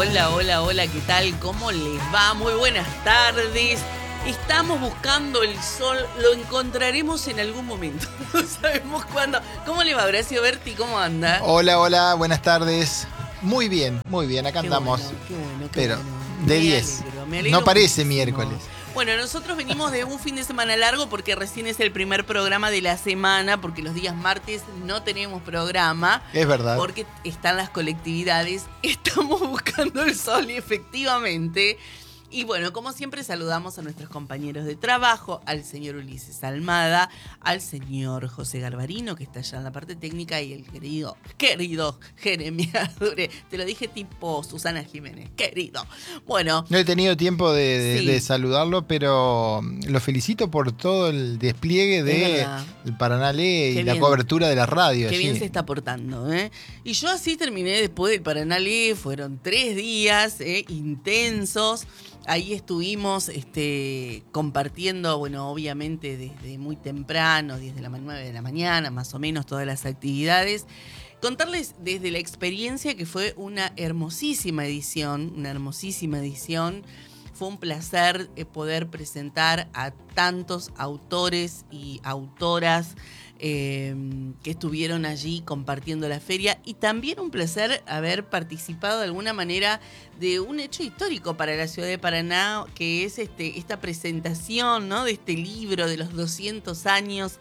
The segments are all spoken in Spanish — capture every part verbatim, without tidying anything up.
Hola, hola, hola, ¿qué tal? ¿Cómo les va? Muy buenas tardes. Estamos buscando el sol, lo encontraremos en algún momento. No sabemos cuándo. ¿Cómo le va, Horacio Berti? ¿Cómo anda? Hola, hola, buenas tardes. Muy bien, muy bien, acá Qué andamos. bueno, qué bueno, qué pero bueno. de Me diez. alegro, me alegro No parece muchísimo. miércoles. Bueno, nosotros venimos de un fin de semana largo porque recién es el primer programa de la semana, porque los días martes no tenemos programa. Es verdad. Porque están las colectividades, estamos buscando el sol y efectivamente. Y bueno, como siempre saludamos a nuestros compañeros de trabajo, al señor Ulises Almada, al señor José Garbarino, que está allá en la parte técnica, y el querido, querido Jeremías Dure. Te lo dije tipo Susana Jiménez, querido. Bueno. No he tenido tiempo de, de, sí. de saludarlo, pero lo felicito por todo el despliegue de el Paraná Lee y Qué la bien. cobertura de la radio. Qué sí. bien se está portando, ¿eh? Y yo así terminé después del Paraná Lee, fueron tres días ¿eh? intensos. Ahí estuvimos este, compartiendo, bueno, obviamente desde muy temprano, desde las nueve de la mañana, más o menos, todas las actividades. Contarles desde la experiencia que fue una hermosísima edición, una hermosísima edición. Fue un placer eh, poder presentar a tantos autores y autoras eh, que estuvieron allí compartiendo la feria, y también un placer haber participado de alguna manera de un hecho histórico para la ciudad de Paraná, que es este, esta presentación, ¿no?, de este libro de los doscientos años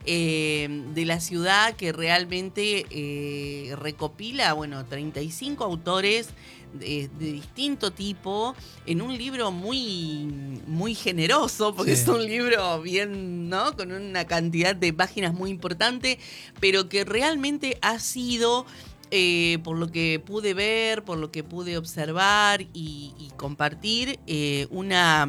eh, de la ciudad, que realmente eh, recopila, bueno, treinta y cinco autores De, de distinto tipo, en un libro muy, muy generoso, porque sí. Es un libro bien, ¿no?, con una cantidad de páginas muy importante, pero que realmente ha sido, eh, por lo que pude ver, por lo que pude observar y, y compartir, eh, una...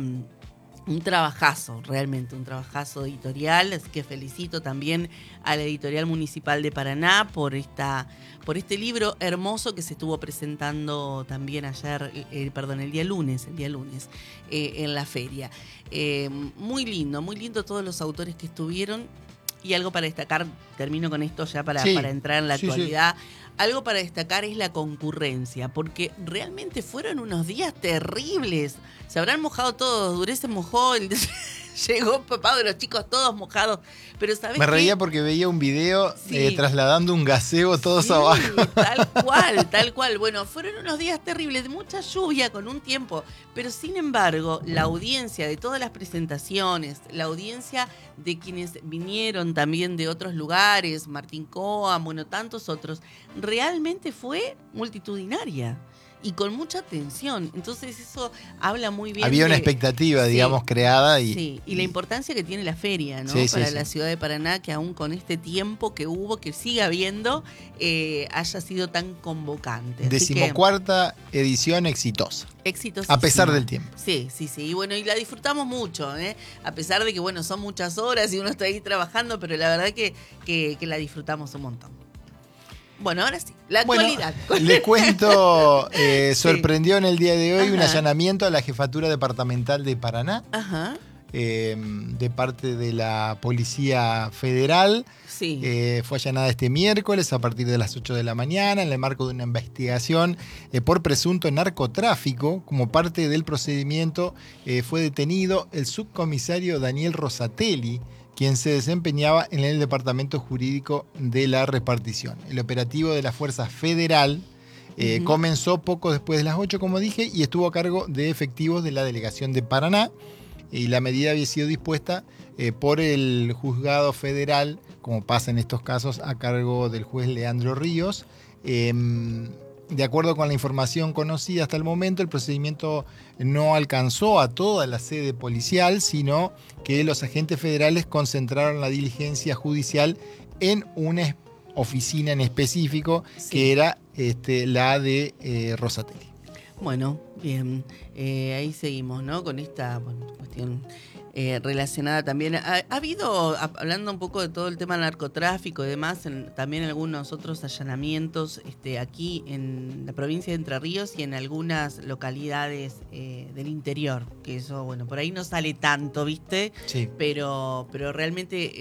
un trabajazo, realmente un trabajazo editorial, así que felicito también a la Editorial Municipal de Paraná por esta, por este libro hermoso que se estuvo presentando también ayer, eh, perdón, el día lunes, el día lunes, eh, en la feria. Eh, muy lindo, muy lindo todos los autores que estuvieron, y algo para destacar, termino con esto ya para, sí, para entrar en la sí, actualidad. Sí. Algo para destacar es la concurrencia, porque realmente fueron unos días terribles. Se habrán mojado todos, Duré se mojó, el... llegó papá de los chicos todos mojados. Pero ¿sabés Me reía qué? porque veía un video sí. eh, trasladando un gazebo todos sí, abajo. Tal cual, tal cual. Bueno, fueron unos días terribles, de mucha lluvia con un tiempo. Pero sin embargo, la audiencia de todas las presentaciones, la audiencia de quienes vinieron también de otros lugares, Martín Coa, bueno, tantos otros, realmente fue multitudinaria y con mucha atención. Entonces eso habla muy bien. Había de, una expectativa, sí, digamos, creada. Y, sí, y la importancia que tiene la feria, ¿no? Sí, Para sí, la sí. ciudad de Paraná, que aún con este tiempo que hubo, que sigue habiendo, eh, haya sido tan convocante. Decimocuarta que, edición exitosa. Exitosísima. A pesar del tiempo. Sí, sí, sí. Y bueno, y la disfrutamos mucho, ¿eh? A pesar de que, bueno, son muchas horas y uno está ahí trabajando, pero la verdad que, que, que la disfrutamos un montón. Bueno, ahora sí, la actualidad. Bueno, le cuento, eh, sorprendió sí. en el día de hoy Ajá. un allanamiento a la Jefatura Departamental de Paraná, Ajá. Eh, de parte de la Policía Federal. Sí. Eh, fue allanada este miércoles a partir de las ocho de la mañana en el marco de una investigación eh, por presunto narcotráfico. Como parte del procedimiento eh, fue detenido el subcomisario Daniel Rosatelli, quien se desempeñaba en el Departamento Jurídico de la Repartición. El operativo de la Fuerza Federal eh, uh-huh. comenzó poco después de las ocho, como dije, y estuvo a cargo de efectivos de la Delegación de Paraná, y la medida había sido dispuesta eh, por el Juzgado Federal, como pasa en estos casos, a cargo del juez Leandro Ríos. Eh, De acuerdo con la información conocida hasta el momento, el procedimiento no alcanzó a toda la sede policial, sino que los agentes federales concentraron la diligencia judicial en una oficina en específico, sí. que era este, la de eh, Rosatelli. Bueno, bien, eh, ahí seguimos, ¿no? Con esta bueno, cuestión eh, relacionada también. Ha, ha habido, hablando un poco de todo el tema del narcotráfico y demás, en, también algunos otros allanamientos este, aquí en la provincia de Entre Ríos y en algunas localidades eh, del interior, que eso, bueno, por ahí no sale tanto, ¿viste? Sí. Pero, pero realmente eh,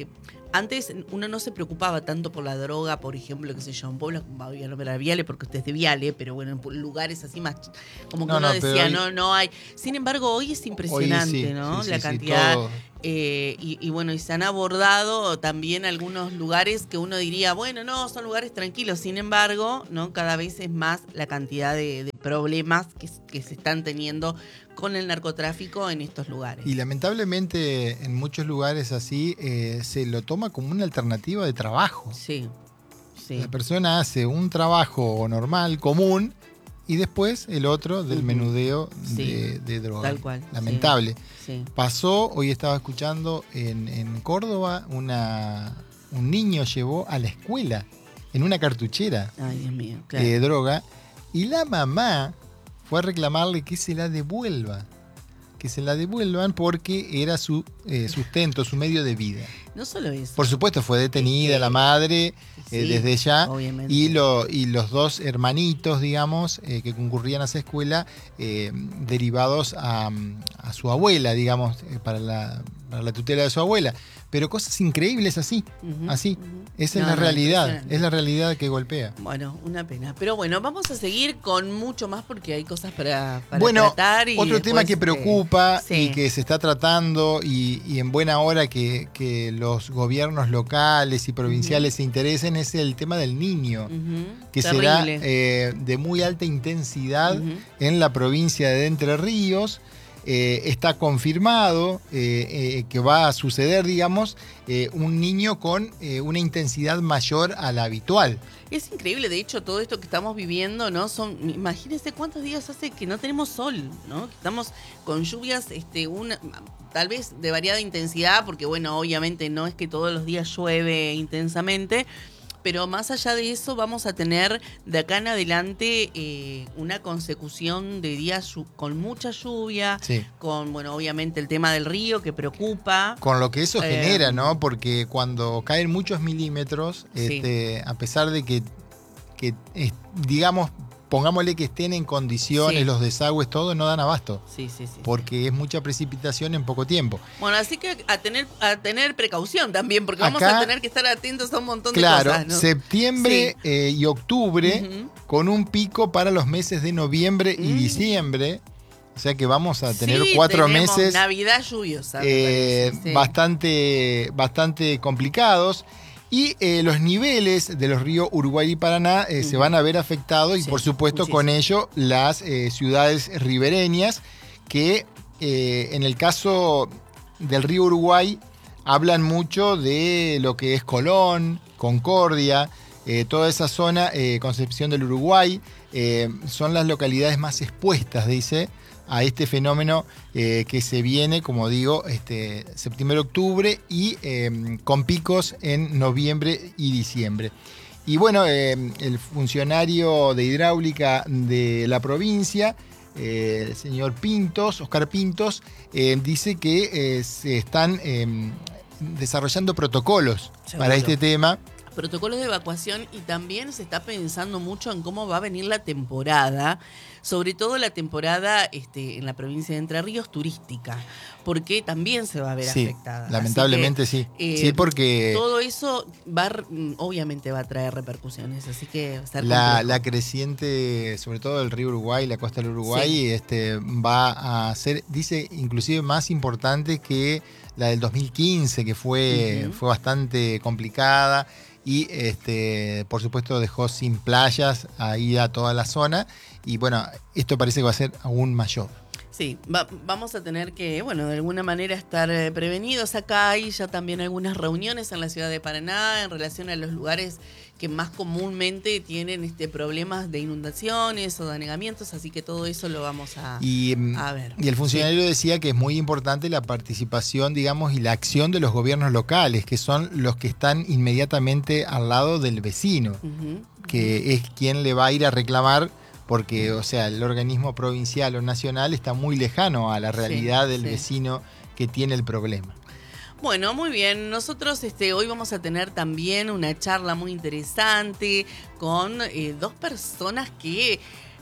antes uno no se preocupaba tanto por la droga, por ejemplo, qué sé yo, en pueblos, voy a nombrar Viale porque usted es de Viale, pero bueno, en lugares así más, como que No, uno no, decía, hoy, no, no hay. Sin embargo, hoy es impresionante, hoy sí, ¿no? sí, La sí, cantidad. Sí, todo. Eh, y, y bueno, y se han abordado también algunos lugares que uno diría, bueno, no, son lugares tranquilos. Sin embargo, ¿no? Cada vez es más la cantidad de, de problemas que, que se están teniendo con el narcotráfico en estos lugares. Y lamentablemente en muchos lugares así eh, se lo toma como una alternativa de trabajo. Sí, sí. La persona hace un trabajo normal, común, y después el otro del Uh-huh. menudeo Sí, de, de droga. tal cual. Lamentable. Sí, sí. Pasó, hoy estaba escuchando en, en Córdoba, una, un niño llevó a la escuela en una cartuchera Ay, Dios mío, claro. eh, droga, y la mamá fue a reclamarle que se la devuelva. Que se la devuelvan porque era su eh, sustento, su medio de vida. No solo eso. Por supuesto, fue detenida Es que, la madre sí, eh, desde ya. obviamente. Y, lo, y los dos hermanitos, digamos, eh, que concurrían a esa escuela, eh, derivados a, a su abuela, digamos, eh, para, la, para la tutela de su abuela. Pero cosas increíbles así, Uh-huh, así. uh-huh. Esa No, es la no, realidad, impresionante. es la realidad que golpea. Bueno, una pena. Pero bueno, vamos a seguir con mucho más porque hay cosas para, para bueno, tratar. Y otro después, tema que preocupa este, y sí. que se está tratando y, y en buena hora que, que los gobiernos locales y provinciales uh-huh. se interesen es el tema del niño, uh-huh. que Terrible. será eh, de muy alta intensidad uh-huh. en la provincia de Entre Ríos. Eh, está confirmado eh, eh, que va a suceder, digamos, eh, un niño con eh, una intensidad mayor a la habitual. Es increíble, de hecho, todo esto que estamos viviendo, ¿no? Son, imagínense cuántos días hace que no tenemos sol, ¿no? Que estamos con lluvias, este, una, tal vez de variada intensidad, porque bueno, obviamente no es que todos los días llueve intensamente. Pero más allá de eso vamos a tener de acá en adelante eh, una consecución de días con mucha lluvia, sí. con, bueno, obviamente el tema del río que preocupa. Con lo que eso eh, genera, ¿no? Porque cuando caen muchos milímetros, sí. este, a pesar de que, que es, digamos, pongámosle que estén en condiciones, sí. los desagües, todo, no dan abasto. Sí, sí, sí. Porque sí. es mucha precipitación en poco tiempo. Bueno, así que a tener, a tener precaución también, porque Acá, vamos a tener que estar atentos a un montón claro, de cosas, ¿no? Septiembre sí. eh, y octubre, uh-huh. con un pico para los meses de noviembre mm. y diciembre. O sea que vamos a tener sí, cuatro meses. Navidad lluviosa. Eh, parece, sí. bastante, bastante complicados. Y eh, los niveles de los ríos Uruguay y Paraná eh, uh-huh. se van a ver afectados y sí, por supuesto muchísimo. Con ello las eh, ciudades ribereñas que eh, en el caso del río Uruguay hablan mucho de lo que es Colón, Concordia, eh, toda esa zona, eh, Concepción del Uruguay, eh, son las localidades más expuestas, dice, a este fenómeno eh, que se viene, como digo, este, septiembre-octubre y eh, con picos en noviembre y diciembre. Y bueno, eh, el funcionario de hidráulica de la provincia, eh, el señor Pintos, Oscar Pintos, eh, dice que eh, se están eh, desarrollando protocolos Seguro. Para este tema. Protocolos de evacuación y también se está pensando mucho en cómo va a venir la temporada, sobre todo la temporada este, en la provincia de Entre Ríos turística, porque también se va a ver sí, afectada. Lamentablemente que, sí. Eh, sí, porque todo eso va, obviamente va a traer repercusiones, así que va a estar la, la creciente, sobre todo del río Uruguay, la costa del Uruguay, sí. este, va a ser, dice, inclusive más importante que la del dos mil quince, que fue, uh-huh. fue bastante complicada. Y este, por supuesto dejó sin playas ahí a toda la zona. Y bueno, esto parece que va a ser aún mayor. Sí, va, vamos a tener que, bueno, de alguna manera estar eh, prevenidos. Acá hay ya también algunas reuniones en la ciudad de Paraná en relación a los lugares que más comúnmente tienen este problemas de inundaciones o de anegamientos, así que todo eso lo vamos a, y, a ver. Y el funcionario sí. decía que es muy importante la participación, digamos, y la acción de los gobiernos locales, que son los que están inmediatamente al lado del vecino, uh-huh. que uh-huh. es quien le va a ir a reclamar, porque, o sea, el organismo provincial o nacional está muy lejano a la realidad sí, del sí. vecino que tiene el problema. Bueno, muy bien. Nosotros este, hoy vamos a tener también una charla muy interesante con eh, dos personas que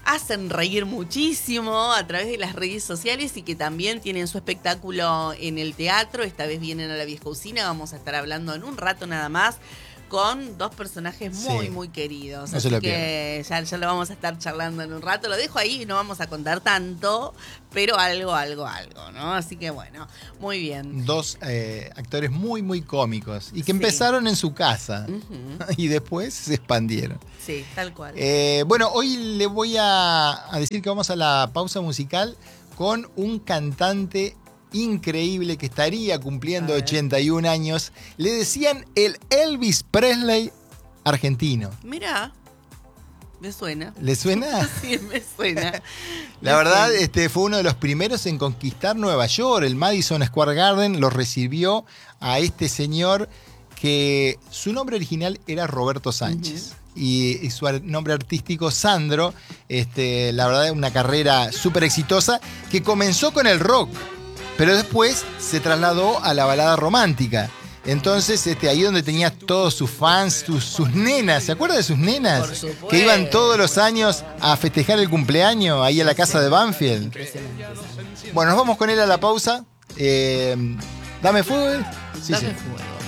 hacen reír muchísimo a través de las redes sociales y que también tienen su espectáculo en el teatro. Esta vez vienen a la Vieja Usina, vamos a estar hablando en un rato nada más con dos personajes muy, sí. muy queridos. No Así se lo que ya, ya lo vamos a estar charlando en un rato. Lo dejo ahí, no vamos a contar tanto, pero algo, algo, algo, ¿no? Así que bueno, muy bien. Dos eh, actores muy, muy cómicos y que Sí. empezaron en su casa Uh-huh. y después se expandieron. Sí, tal cual. Eh, bueno, hoy le voy a, a decir que vamos a la pausa musical con un cantante increíble que estaría cumpliendo ochenta y un años. Le decían el Elvis Presley argentino. Mirá, me suena. ¿Le suena? Sí, me suena. La Me verdad, suena. este, fue uno de los primeros en conquistar Nueva York. El Madison Square Garden lo recibió a este señor que su nombre original era Roberto Sánchez. Uh-huh. Y, y su nombre artístico Sandro. Este, la verdad, una carrera súper exitosa que comenzó con el rock, pero después se trasladó a la balada romántica. Entonces, este, ahí donde tenía todos sus fans, sus, sus nenas, ¿se acuerda de sus nenas? Por supuesto. Que iban todos los años a festejar el cumpleaños ahí a la casa de Banfield. Bueno, nos vamos con él a la pausa. Eh, Dame fuego. Sí, Dame sí. fuego.